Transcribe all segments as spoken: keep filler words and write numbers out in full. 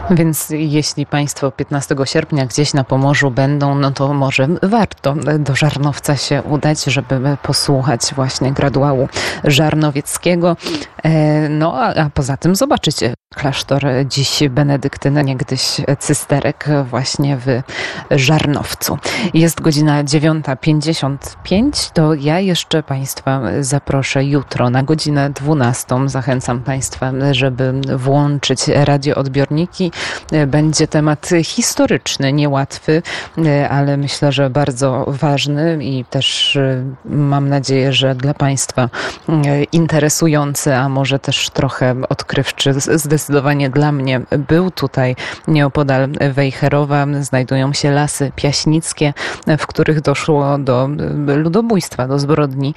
Więc jeśli Państwo piętnastego sierpnia gdzieś na Pomorzu będą, no to może warto do Żarnowca się udać, żeby posłuchać właśnie graduału żarnowieckiego. No a, a poza tym zobaczycie klasztor dziś benedyktyn, niegdyś cysterek właśnie w Żarnowcu. Jest godzina dziewiąta pięćdziesiąt pięć, to ja jeszcze Państwa zaproszę jutro na godzinę dwunastą. Zachęcam Państwa, żeby włączyć radioodbiorniki. Będzie temat historyczny, niełatwy, ale myślę, że bardzo ważny i też mam nadzieję, że dla Państwa interesujący, a może też trochę odkrywczy. Zdecydowanie dla mnie był tutaj nieopodal Wejherowa. Znajdują się lasy piaśnickie, w których doszło do ludobójstwa, do zbrodni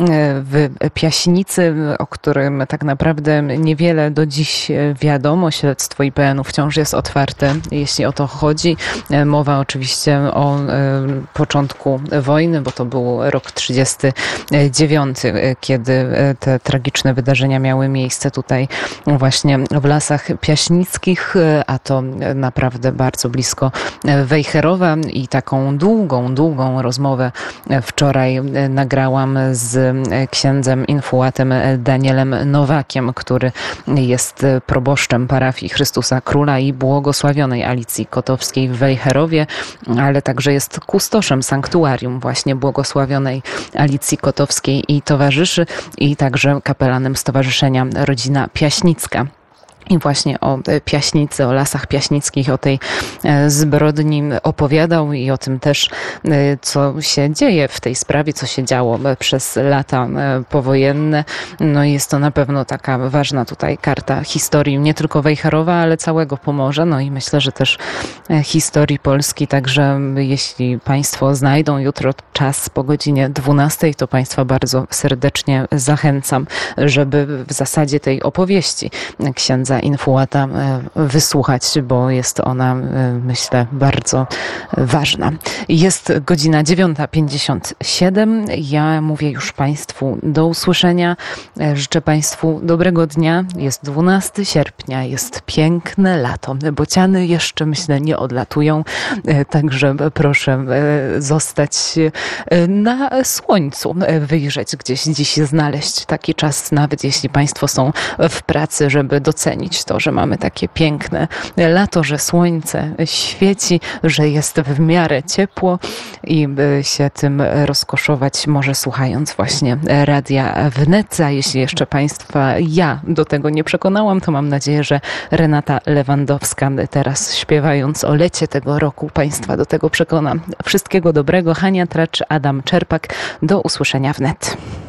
w Piaśnicy, o którym tak naprawdę niewiele do dziś wiadomo. Śledztwo I P N-u wciąż jest otwarte, jeśli o to chodzi. Mowa oczywiście o początku wojny, bo to był rok trzydziesty dziewiąty, kiedy te tragiczne wydarzenia miały miejsce tutaj właśnie w Lasach Piaśnickich, a to naprawdę bardzo blisko Wejherowa i taką długą, długą rozmowę wczoraj nagrałam z księdzem infułatem Danielem Nowakiem, który jest proboszczem parafii Chrystusa Króla i błogosławionej Alicji Kotowskiej w Wejherowie, ale także jest kustoszem sanktuarium właśnie błogosławionej Alicji Kotowskiej i towarzyszy i także kapelanem Stowarzyszenia Rodzina Piaśnicka. I właśnie o Piaśnicy, o Lasach Piaśnickich, o tej zbrodni opowiadał i o tym też, co się dzieje w tej sprawie, co się działo przez lata powojenne. No i jest to na pewno taka ważna tutaj karta historii, nie tylko Wejherowa, ale całego Pomorza. No i myślę, że też historii Polski. Także jeśli Państwo znajdą jutro czas po godzinie dwunastej, to Państwa bardzo serdecznie zachęcam, żeby w zasadzie tej opowieści księdza infułata wysłuchać, bo jest ona, myślę, bardzo ważna. Jest godzina dziewiąta pięćdziesiąt siedem. Ja mówię już Państwu do usłyszenia. Życzę Państwu dobrego dnia. Jest dwunastego sierpnia, jest piękne lato. Bociany jeszcze, myślę, nie odlatują, także proszę zostać na słońcu, wyjrzeć gdzieś dziś, znaleźć taki czas, nawet jeśli Państwo są w pracy, żeby docenić to, że mamy takie piękne lato, że słońce świeci, że jest w miarę ciepło i się tym rozkoszować może słuchając właśnie Radia Wnet. A jeśli jeszcze Państwa ja do tego nie przekonałam, to mam nadzieję, że Renata Lewandowska teraz śpiewając o lecie tego roku Państwa do tego przekona. Wszystkiego dobrego. Hania Tracz, Adam Czerpak. Do usłyszenia wnet.